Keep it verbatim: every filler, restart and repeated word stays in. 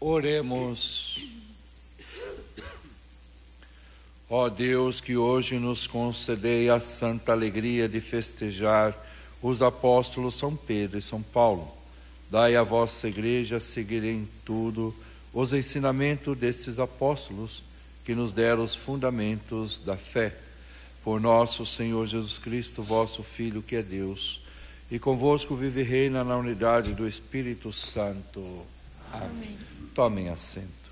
Oremos. Ó Deus, que hoje nos concedei a santa alegria de festejar os apóstolos São Pedro e São Paulo, dai à vossa igreja seguir em tudo os ensinamentos destes apóstolos, que nos deram os fundamentos da fé. Por nosso Senhor Jesus Cristo, vosso Filho, que é Deus, e convosco vive e reina na unidade do Espírito Santo. Amém. Amém. Tomem assento.